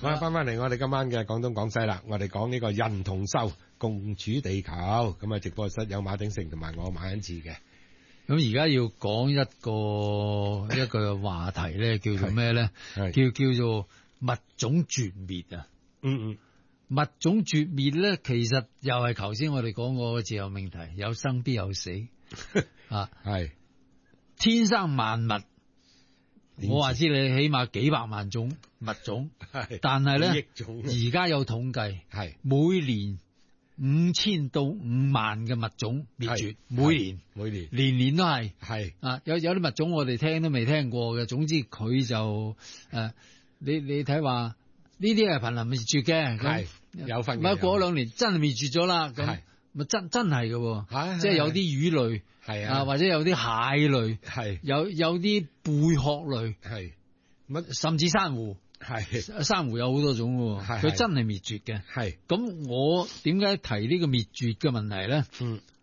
翻嚟我哋今晚嘅廣東廣西啦，我哋講呢個人同獸共處地球，咁啊直播室有馬鼎盛同埋我馬恩志嘅。 咁而家要講一個話題咧，叫做咩咧？叫做物種絕滅啊！物種絕滅咧，其實又係頭先我哋講過嘅自由命題，有生必有死啊！ 係天生萬物，我話知你起碼幾百萬種物種，但係咧而家有統計，係每年5000到5萬嘅物種滅絕，每年都係啊！有啲物種我哋聽都未聽過嘅，總之佢就你睇話呢啲係瀕臨滅絕嘅，係有份。咪過咗2年真係滅絕咗啦，咁咪真係嘅，即係有啲魚類係啊，或者有啲蟹類係，有啲貝殼類係，甚至珊瑚係，珊瑚有好多種嘅，佢真係滅絕嘅。係咁，我點解提呢個滅絕嘅問題咧？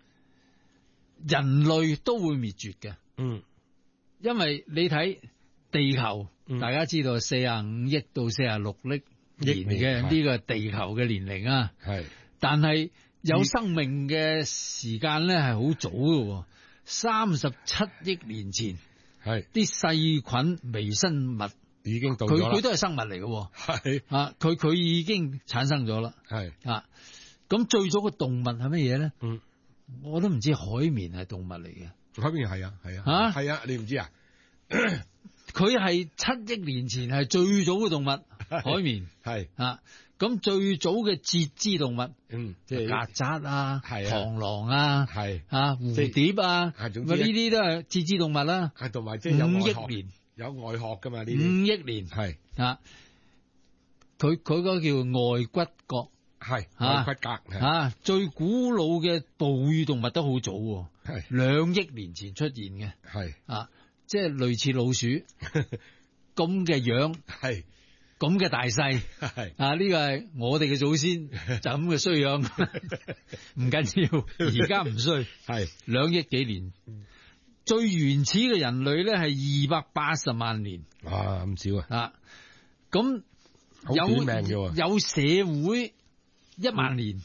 人類都會滅絕嘅。因為你睇地球，大家知道45億到46億年嘅呢個地球嘅年齡啊，係，但係有生命嘅時間咧係好早嘅，37億年前係啲細菌微生物已經到咗啦，佢都係生物嚟嘅，係啊，佢已經產生咗啦，係啊，咁最早嘅動物係乜嘢咧？我都唔知海綿係動物嚟嘅，海綿係啊，係啊，你唔知啊？佢係7億年前係最早嘅動物，海綿係啊，咁最早嘅節肢動物，即係曱甴啊、螳螂啊、係啊、蝴蝶啊，呢啲都係節肢動物啦。係同埋即係5億年有外殼噶嘛？呢啲5億年係啊，佢嗰個叫外骨骼，係外骨骼啊，最古老嘅哺乳動物都好早，係2億年前出現嘅，係啊。即係類似老鼠咁嘅樣，係咁嘅大細，係啊，呢個係我哋嘅祖先就咁嘅衰樣，唔緊要，而家唔衰，係2億幾年，最原始嘅人類咧係280萬年，哇咁少啊，咁有社會1萬年，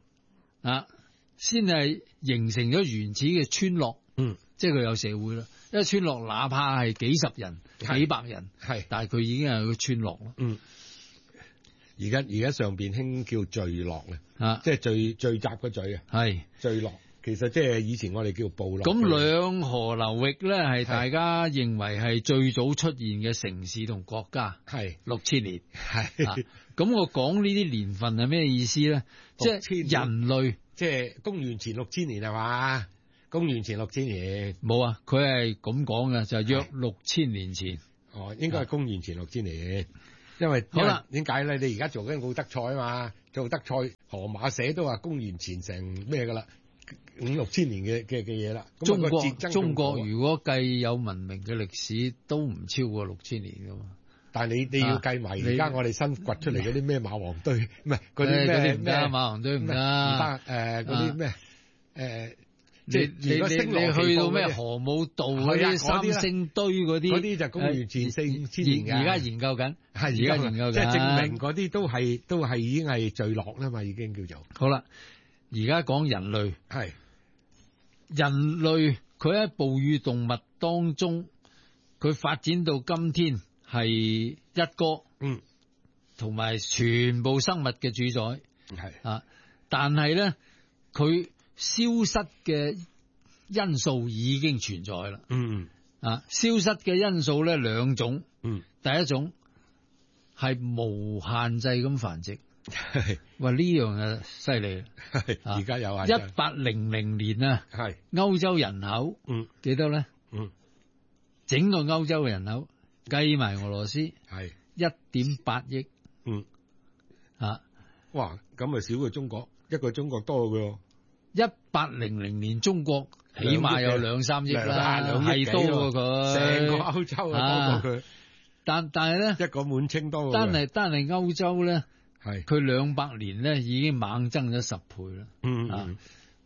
先係形成咗原始嘅村落，即係佢有社會啦。一個村落哪怕係幾十人、幾百人，係，但係佢已經係個村落咯。而家上邊興叫聚落咧，即係聚集嘅聚啊，係聚落。其實即係以前我哋叫部落。咁兩河流域咧係大家認為係最早出現嘅城市同國家，係6000年。係咁我講呢啲年份係咩意思咧？即係人類，即係公元前6000年係嘛？公元前6000年冇啊，佢係咁講嘅，就係約6000年前。哦，應該係公元前6000年，因為好啦，點解咧？你而家做緊奧德賽啊嘛，做奧德賽荷馬寫都話公元前成咩噶啦，5、6千年嘅嘢啦。中國如果計有文明嘅歷史，都唔超過6000年噶嘛。但係你要計埋而家我哋新掘出嚟嗰啲咩馬王堆，唔係嗰啲咩咩馬王堆唔得，嗰啲咩你去到咩河姆道嗰啲三星堆嗰啲就公元前4000年嘅，而家研究緊，係而家研究緊，即係證明嗰啲都係已經係聚落啦嘛，已經叫做。好啦，而家講人類，係人類佢喺哺乳動物當中，佢發展到今天係一哥，同埋全部生物嘅主宰，係啊，但係咧佢消失嘅因素已經存在啦。消失嘅因素咧2種。第一種係無限制咁繁殖。哇，呢樣啊犀利。而家有1800年啊，係歐洲人口幾多咧？整個歐洲嘅人口計埋俄羅斯係1.8億。哇，咁咪少過中國，一個中國多嘅。1800年中國起碼有2-3億啦，係多過佢成個歐洲啊，多過佢。但係咧，一個滿清多過佢。單係歐洲咧，係佢200年咧已經猛增咗10倍啦。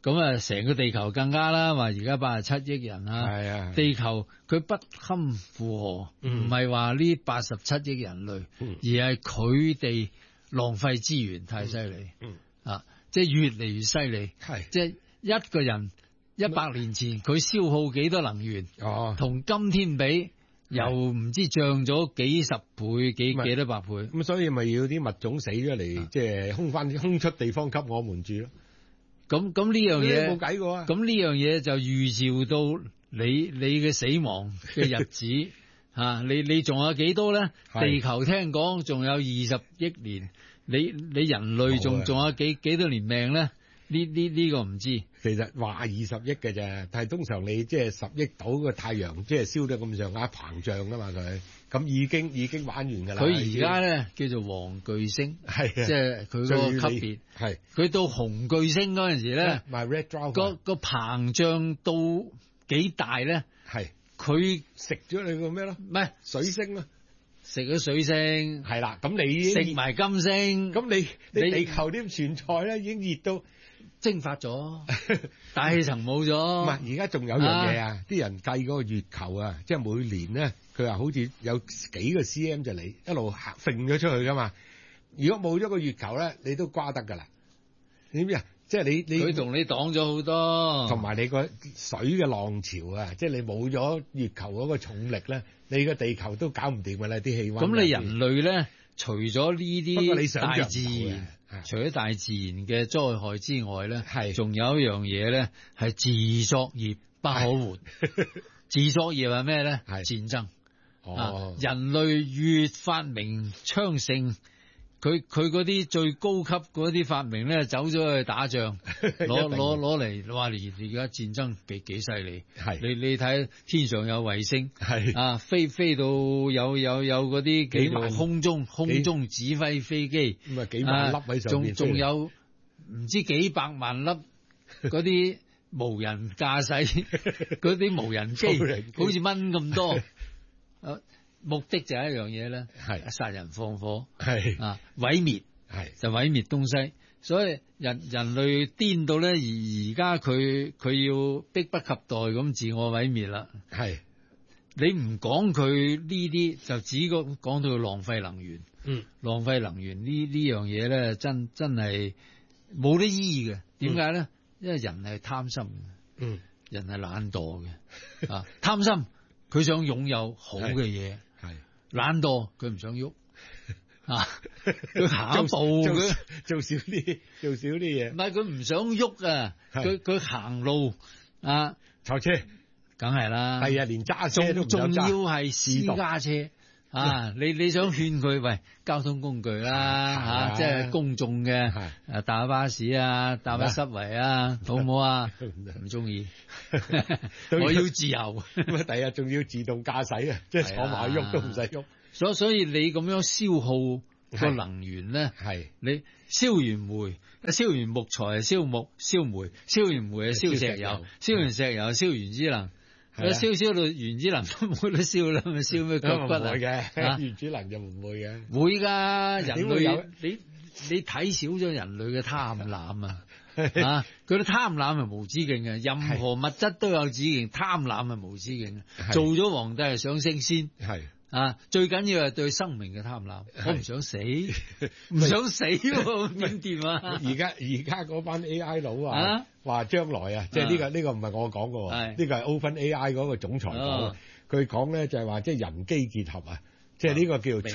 咁啊，成個地球更加啦，話而家87億人啊， 係啊， 地球佢不堪負荷，唔係話呢87億人類，而係佢哋浪費資源太犀利，即係越嚟越犀利，即係一個人100年前佢消耗幾多能源，同今天比又唔知漲咗幾十倍、幾多百倍， 咁所以咪要啲物種死咗嚟，即係空出地方給我們住咯。 咁呢樣嘢冇計過啊！ 咁呢樣嘢就預兆到你嘅死亡嘅日子嚇，你仲有幾多咧？地球聽講仲有20億年，你人類仲有幾多年命咧？呢個唔知。 其實話20億嘅啫，但係通常你即係10億度個太陽即係燒得咁上下膨脹噶嘛佢，咁已經玩完㗎啦。 佢而家咧叫做黃巨星，即係佢個級別。係佢到紅巨星嗰陣時咧，個膨脹到幾大咧？係佢食咗你個咩咯？唔係水星咯，食咗水星係啦。咁你食埋金星，咁你地球啲全菜咧已經熱到蒸發咗，大氣層冇咗。唔係而家仲有樣嘢啊！啲人計嗰個月球啊，即係每年咧，佢話好似有幾個 cm 就嚟一路揈咗出去噶嘛。如果冇咗個月球咧，你都瓜得噶啦。點知啊？即係你佢同你擋咗好多，同埋你個水嘅浪潮啊！即係你冇咗月球嗰個重力咧，你個地球都搞唔掂噶啦啲氣溫。咁你人類咧，除咗呢啲大自然。除咗大自然嘅災害之外咧，仲有一樣嘢咧係自作孽不可活。自作孽係咩咧？戰爭。人類越發明昌盛，佢嗰啲最高級嗰啲發明咧，走咗去打仗，攞嚟話而家戰爭幾犀利。你睇天上有衛星，飛到有嗰啲幾萬空中指揮飛機，咁啊幾萬粒喺上面，仲有唔知幾百萬粒嗰啲無人駕駛嗰啲無人機，好似蚊咁多。目的就係一樣嘢咧，殺人放火，毀滅，就毀滅東西。所以人類顛到咧，而家佢要迫不及待咁自我毀滅啦。你唔講佢呢啲，就只講到浪費能源。浪費能源呢樣嘢咧，真係冇得醫嘅。點解咧？因為人係貪心嘅，人係懶惰嘅。貪心，佢想擁有好嘅嘢。懶惰，佢唔想喐，佢行一步佢做少啲嘢。唔係佢唔想喐啊，佢行路坐車，梗係啦。係啊，連揸車都唔想揸，仲要係私家車你想勸佢喂交通工具啦即係公眾嘅搭巴士啊，搭下濕圍啊，好唔好啊？唔中意，我要自由。咁第日仲要自動駕駛啊，即係坐埋喐都唔使喐。所以你咁樣消耗個能源咧，你燒完煤、燒完木材係燒木、燒煤、燒完煤係燒石油、燒完石油燒原子能。燒到原子能都冇得燒啦，咪燒咩腳骨啊？唔會嘅，原子能就唔會嘅。會噶，人類你睇少咗人類嘅貪婪啊！佢啲貪婪係無止境嘅，任何物質都有止境，貪婪係無止境嘅。做咗皇帝係想升仙，最緊要係對生命嘅貪婪。我唔想死，唔想死喎，點掂啊？而家嗰班 AI 佬話將來啊，即係呢個唔係我講嘅，呢個係 OpenAI 嗰個總裁講。佢講咧就係話，即係人機結合啊，即係呢個叫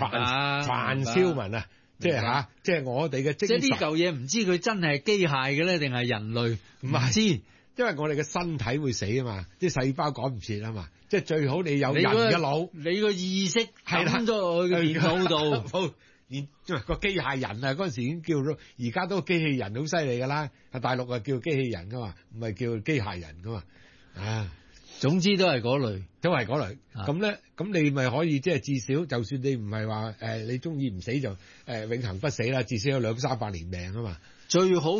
transhuman 啊，即係即係我哋嘅精神。即係呢嚿嘢唔知佢真係機械嘅咧，定係人類？唔知，因為我哋嘅身體會死啊嘛，啲細胞趕唔切啊嘛，即係最好你有人嘅腦，你個意識抌咗落去個電腦度。個機械人啊，嗰陣時已經叫做，而家都機器人好犀利噶啦。大陸叫機器人噶嘛，唔係叫機械人噶嘛。總之都係嗰類，都係嗰類。咁咧，咁你咪可以即係至少，就算你唔係話你中意唔死就永恆不死啦，至少有200-300年命啊嘛。最好係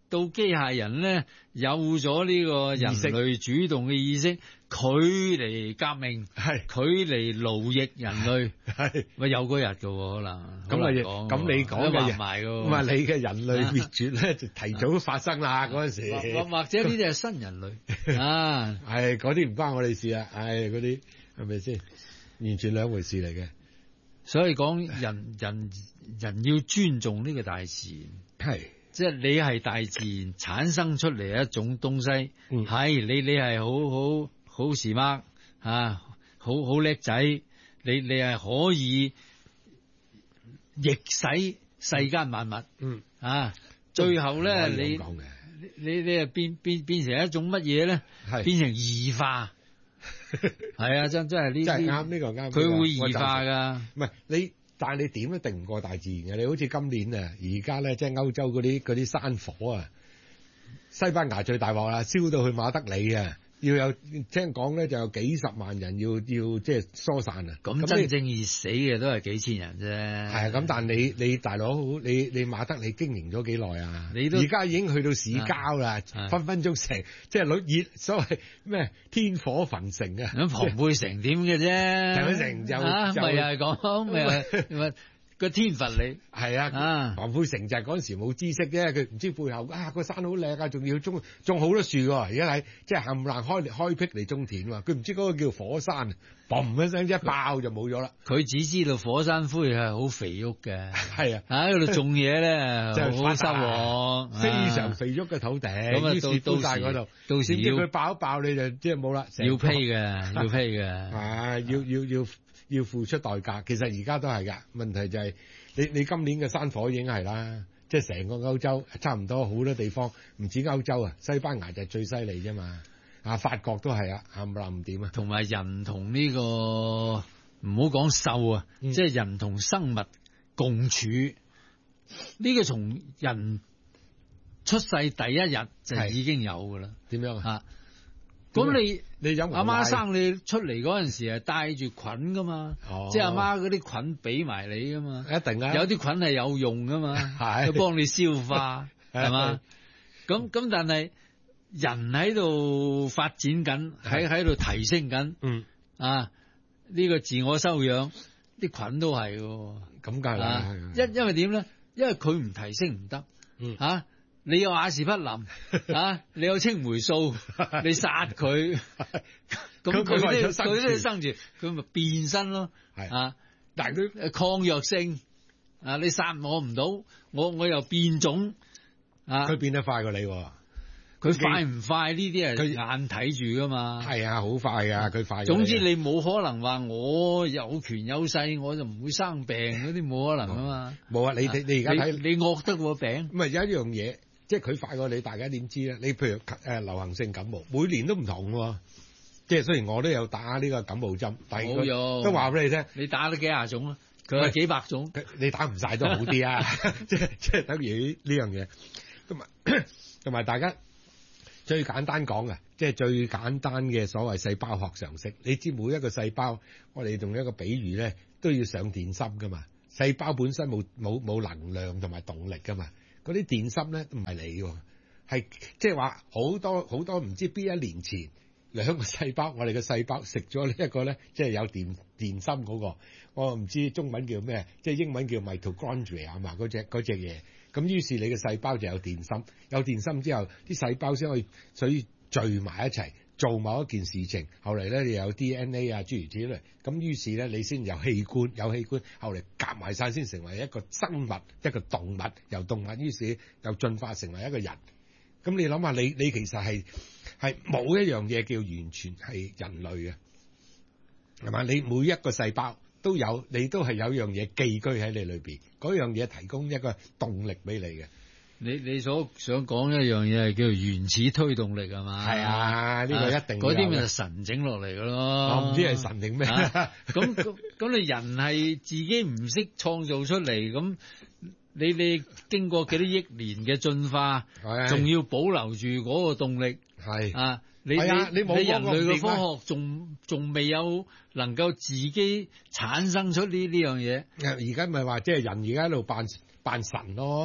到機械人咧有咗呢個人類主動嘅意識，佢嚟革命，係佢嚟奴役人類，係咪有嗰日㗎喎？可能咁你講嘅埋㗎， 唔係你嘅人類滅絕咧就提早發生啦嗰陣時， 或者呢啲係新人類啊， 係嗰啲唔關我哋事啊，係嗰啲係咪先？完全兩回事嚟嘅。 所以講人要尊重呢個大自然，係即係你係大自然產生出嚟一種東西，係你係好 smart 啊，好叻仔，你係可以逆使世間萬物，啊，最後咧你係變成一種乜嘢咧？變成異化。係啊，真係呢，真係啱，呢個啱。佢會異化噶， 唔係你，但係你點都敵唔過大自然嘅。你好似今年啊，而家咧即係歐洲嗰啲山火啊，西班牙最大鑊啦，燒到去馬德里啊，要有聽講咧就有幾十萬人要即係疏散啊。 咁真正熱死嘅都係幾千人啫。 係啊，咁但係你大佬，你馬德里經營咗幾耐啊？你都而家已經去到市郊啦，分分鐘成即係熱所謂咩天火焚城啊！ 咁龐貝城點嘅啫？ 龐貝城就咪又係講咪個天罰你係啊！龐貝城就係嗰陣時冇知識啫，佢唔知背後個山好靚啊，仲要種好多樹喎。而家係即係冚唪唥開闢嚟種田喎，佢唔知嗰個叫火山，嘣一聲一爆就冇咗啦。 佢只知道火山灰係好肥沃嘅， 係啊， 喺度種嘢咧就好收穫， 非常肥沃嘅土地，咁於是到晒嗰度， 到時要佢爆一爆你就即係冇啦， 要批嘅， 係要付出代價，其實而家都係㗎。問題就係你今年嘅山火已經係啦，即係成個歐洲差唔多好多地方，唔止歐洲啊，西班牙就係最犀利啫嘛。法國都係啊，冚唪唥唔掂啊。 同埋人同呢個唔好講獸啊，即係人同生物共處，呢個從人出世第一日就已經有㗎啦。 點樣啊？ 咁你阿媽生你出嚟嗰陣時係帶住菌噶嘛，即係阿媽嗰啲菌俾埋你噶嘛， 一定啊， 有啲菌係有用噶嘛，佢幫你消化係嘛，咁但係人喺度發展緊，喺度提升緊，呢個自我修養，啲菌都係喎， 咁梗係啦， 因為點咧？因為佢唔提升唔得，你有阿士匹林你有青霉素，你殺佢，咁佢都生住，佢咪變身咯，但係佢抗藥性，你殺我唔到，我又變種， 佢變得快過你， 佢快唔快呢啲係佢眼睇住噶嘛？ 係啊，好快啊，佢快。 總之你冇可能話我有權有勢，我就唔會生病嗰啲冇可能啊嘛。 冇啊，你而家睇你惡得個病， 唔係有一樣嘢。即係佢快過你，大家點知咧？你譬如流行性感冒，每年都唔同喎。即係雖然我都有打呢個感冒針，但係都話俾你聽， 你打咗幾廿種啊？佢話幾百種， 你打唔晒都好啲啊！即係等於呢樣嘢。同埋大家最簡單講嘅，即係最簡單嘅所謂細胞學常識。你知每一個細胞，我哋用一個比喻咧，都要上電芯噶嘛。細胞本身冇能量同埋動力噶嘛。嗰啲電芯咧唔係你喎，係即係話好多唔知邊一年前兩個細胞，我哋嘅細胞食咗呢一個咧，即係有電芯嗰個，我唔知中文叫咩，即係英文叫 mitochondria 啊嘛，嗰隻嘢。咁於是你嘅細胞就有電芯，有電芯之後，啲細胞先可以所以聚埋一齊做某一件事情。後嚟咧你有 DNA 啊諸如此類，咁於是咧你先有器官，後嚟夾埋晒先成為一個生物，一個動物，由動物於是又進化成為一個人。咁你諗下，你其實係冇一樣嘢叫完全係人類嘅，係嘛？你每一個細胞都有，你都係有樣嘢寄居喺你裏邊，嗰樣嘢提供一個動力俾你嘅。 你所想講一樣嘢係叫做原始推動力係嘛？ 係啊，呢個一定嗰啲咪就神整落嚟㗎咯。 我唔知係神定咩。 咁你人係自己唔識創造出嚟，咁你經過幾多億年嘅進化，仲要保留住嗰個動力，係啊。你人類嘅科學仲未有能夠自己產生出呢樣嘢。 而家咪話即係人而家喺度扮神咯。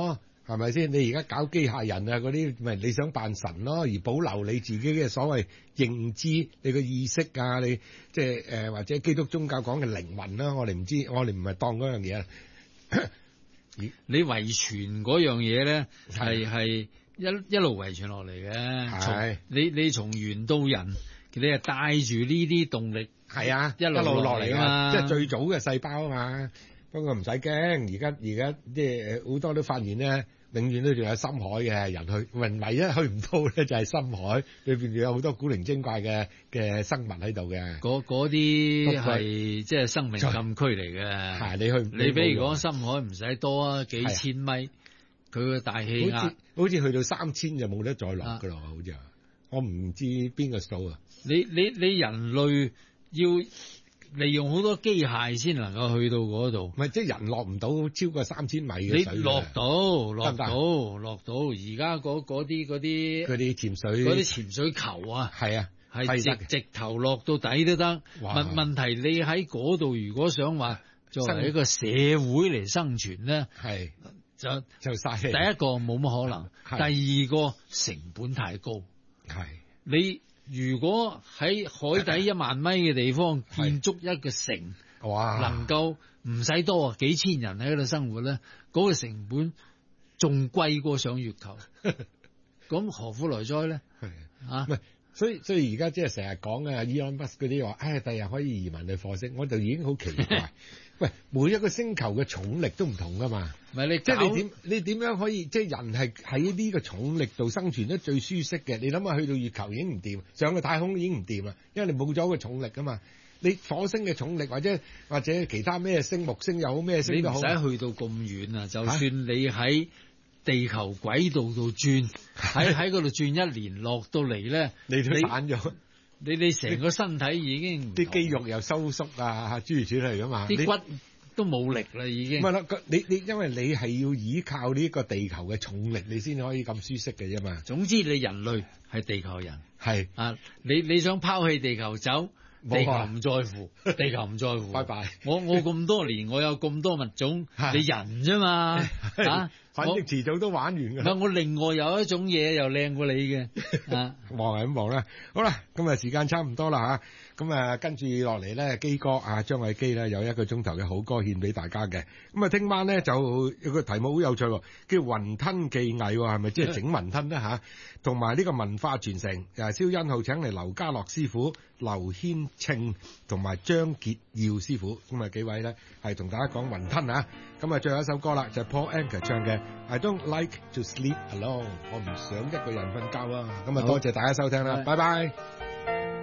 係咪先？你而家搞機械人啊嗰啲，咪你想扮神咯，而保留你自己嘅所謂認知、你嘅意識啊，你即係或者基督宗教講嘅靈魂啦，我哋唔知，我哋唔係當嗰樣嘢。 你遺傳嗰樣嘢咧，係一路遺傳落嚟嘅。你從猿到人，你係帶住呢啲動力， 係啊，一路落嚟啊，即係最早嘅細胞啊嘛。不過唔使驚，而家即係好多都發現咧，永遠都仲有深海嘅人去，唯一去唔到咧就係深海裏邊，仲有好多古靈精怪嘅生物喺度嘅。 嗰啲係即係生命禁區嚟嘅。係你比如講深海唔使多啊，幾千米，佢嘅大氣壓好似去到3000就冇得再落噶啦，好似我唔知邊個數啊。 你人類要利用好多機械先能夠去到嗰度， 唔係即係人落唔到超過3000米嘅水。你落到，而家嗰啲潛水球啊，係直頭落到底都得。問題你喺嗰度如果想話作為一個社會嚟生存咧，就嘥氣。 第一個冇乜可能，第二個成本太高。你如果喺海底1萬米嘅地方建築一個城，能夠唔使多啊幾千人喺度生活咧，嗰個成本仲貴過上月球，咁何苦來哉咧？ 所以而家即係成日講啊 Elon Musk 嗰啲話，第日可以移民去火星，我就已經好奇怪。喂，每一個星球嘅重力都唔同噶嘛， 唔係即係你點樣可以即係人係喺呢個重力度生存得最舒適嘅？你諗下去到月球已經唔掂，上個太空已經唔掂啦，因為你冇咗個重力噶嘛。你火星嘅重力或者其他咩星木星又好咩星都好， 你唔使去到咁遠啊！就算你喺地球軌道度轉，喺嗰度轉1年落到嚟咧， 你都散咗。 你成個身體已經啲肌肉又收縮啊，諸如此類㗎嘛， 啲骨都冇力啦已經。 唔係啦，你因為你係要依靠呢個地球嘅重力，你先可以咁舒適嘅啫嘛。 總之你人類係地球人， 係啊，你想拋棄地球走，地球唔在乎，地球唔在乎。 拜拜。 我咁多年，我有咁多物種，你人啫嘛， 反正遲早都玩完㗎。 唔係我另外有一種嘢又靚過你嘅， 望係咁望啦。好啦，今日時間差唔多啦嚇，咁啊跟住落嚟咧，基哥啊張偉基咧有1個鐘頭嘅好歌獻俾大家嘅。咁啊聽晚咧就有個題目好有趣喎，叫雲吞技藝喎，係咪即係整雲吞咧嚇？同埋呢個文化傳承，蕭欣浩請嚟劉家樂師傅、劉軒慶同埋張傑耀師傅，咁啊幾位咧係同大家講雲吞啊。咁啊最後一首歌啦，就係 Paul Anka 唱嘅 I Don't Like to Sleep Alone， 我唔想一個人瞓覺啊。咁啊多謝大家收聽啦，拜拜。